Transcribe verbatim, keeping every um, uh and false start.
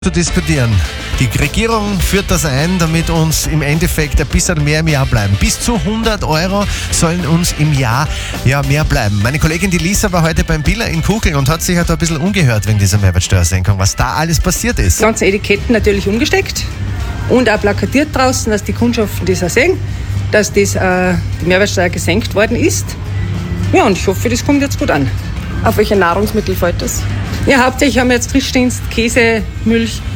zu diskutieren. Die Regierung führt das ein, damit uns im Endeffekt ein bisschen mehr im Jahr bleiben. Bis zu hundert Euro sollen uns im Jahr ja, mehr bleiben. Meine Kollegin die Lisa war heute beim Biller in Kuckel und hat sich halt ein bisschen umgehört wegen dieser Mehrwertsteuersenkung, was da alles passiert ist. Die ganzen Etiketten natürlich umgesteckt und auch plakatiert draußen, dass die Kundschaften das auch sehen, dass das, äh, die Mehrwertsteuer gesenkt worden ist. Ja, und ich hoffe, das kommt jetzt gut an. Auf welche Nahrungsmittel fällt das? Ja, hauptsächlich haben wir jetzt Frischdienst, Käse, Milch